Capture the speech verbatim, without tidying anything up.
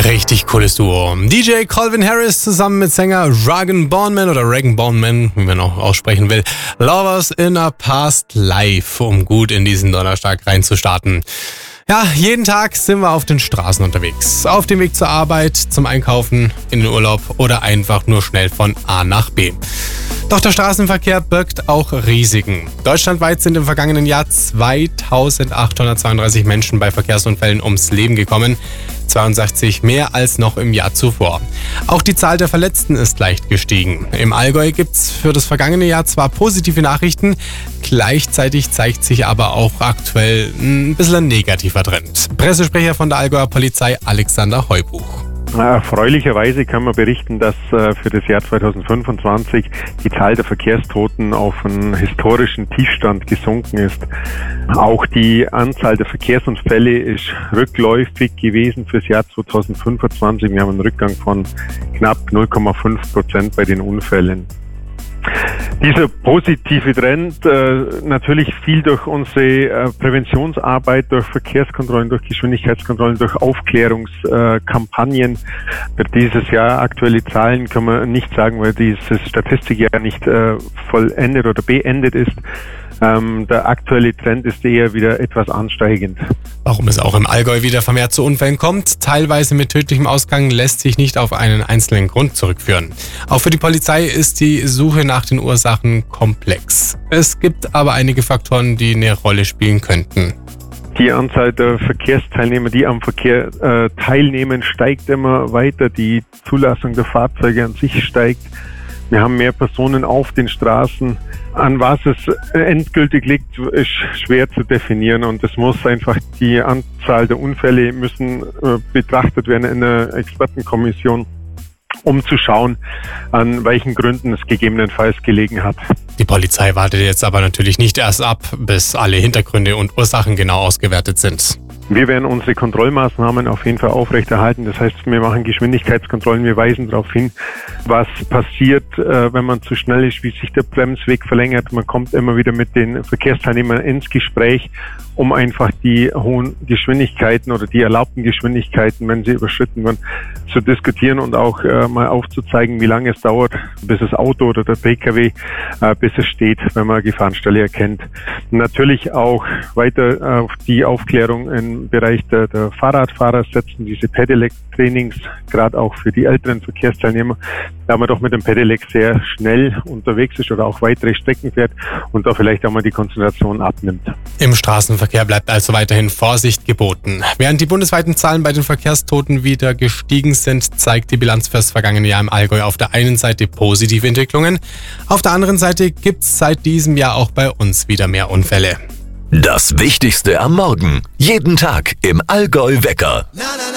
Richtig cooles Duo. D J Calvin Harris zusammen mit Sänger Ragan Bondman oder Ragan Bondman, wie man auch aussprechen will. Lovers in a Past Life, um gut in diesen Donnerstag reinzustarten. Ja, jeden Tag sind wir auf den Straßen unterwegs. Auf dem Weg zur Arbeit, zum Einkaufen, in den Urlaub oder einfach nur schnell von A nach B. Doch der Straßenverkehr birgt auch Risiken. Deutschlandweit sind im vergangenen Jahr zweitausendachthundertzweiunddreißig Menschen bei Verkehrsunfällen ums Leben gekommen. zweiundsechzig mehr als noch im Jahr zuvor. Auch die Zahl der Verletzten ist leicht gestiegen. Im Allgäu gibt's für das vergangene Jahr zwar positive Nachrichten, gleichzeitig zeigt sich aber auch aktuell ein bisschen ein negativer Trend. Pressesprecher von der Allgäuer Polizei Alexander Heubuch. Erfreulicherweise kann man berichten, dass für das Jahr zweitausendfünfundzwanzig die Zahl der Verkehrstoten auf einen historischen Tiefstand gesunken ist. Auch die Anzahl der Verkehrsunfälle ist rückläufig gewesen fürs Jahr zweitausendfünfundzwanzig. Wir haben einen Rückgang von knapp null Komma fünf Prozent bei den Unfällen. Dieser positive Trend, äh, natürlich viel durch unsere äh, Präventionsarbeit, durch Verkehrskontrollen, durch Geschwindigkeitskontrollen, durch Aufklärungskampagnen. Für dieses Jahr aktuelle Zahlen kann man nicht sagen, weil dieses Statistikjahr nicht äh, vollendet oder beendet ist. Ähm, der aktuelle Trend ist eher wieder etwas ansteigend. Warum es auch im Allgäu wieder vermehrt zu Unfällen kommt, teilweise mit tödlichem Ausgang, lässt sich nicht auf einen einzelnen Grund zurückführen. Auch für die Polizei ist die Suche nach den Ursachen komplex. Es gibt aber einige Faktoren, die eine Rolle spielen könnten. Die Anzahl der Verkehrsteilnehmer, die am Verkehr äh, teilnehmen, steigt immer weiter. Die Zulassung der Fahrzeuge an sich steigt. Wir haben mehr Personen auf den Straßen. An was es endgültig liegt, ist schwer zu definieren, und es muss einfach, die Anzahl der Unfälle müssen äh, betrachtet werden in einer Expertenkommission, um zu schauen, an welchen Gründen es gegebenenfalls gelegen hat. Die Polizei wartet jetzt aber natürlich nicht erst ab, bis alle Hintergründe und Ursachen genau ausgewertet sind. Wir werden unsere Kontrollmaßnahmen auf jeden Fall aufrechterhalten. Das heißt, wir machen Geschwindigkeitskontrollen, wir weisen darauf hin, was passiert, wenn man zu schnell ist, wie sich der Bremsweg verlängert. Man kommt immer wieder mit den Verkehrsteilnehmern ins Gespräch, um einfach die hohen Geschwindigkeiten oder die erlaubten Geschwindigkeiten, wenn sie überschritten werden, zu diskutieren und auch äh, mal aufzuzeigen, wie lange es dauert, bis das Auto oder der Pkw, äh, bis es steht, wenn man eine Gefahrenstelle erkennt. Natürlich auch weiter auf die Aufklärung im Bereich der, der Fahrradfahrer setzen, diese Pedelec-Trainings, gerade auch für die älteren Verkehrsteilnehmer, da man doch mit dem Pedelec sehr schnell unterwegs ist oder auch weitere Strecken fährt und da vielleicht auch mal die Konzentration abnimmt. Im Straßenverkehr bleibt also weiterhin Vorsicht geboten. Während die bundesweiten Zahlen bei den Verkehrstoten wieder gestiegen sind, zeigt die Bilanz fürs vergangene Jahr im Allgäu auf der einen Seite positive Entwicklungen, auf der anderen Seite gibt es seit diesem Jahr auch bei uns wieder mehr Unfälle. Das Wichtigste am Morgen. Jeden Tag im Allgäu Wecker.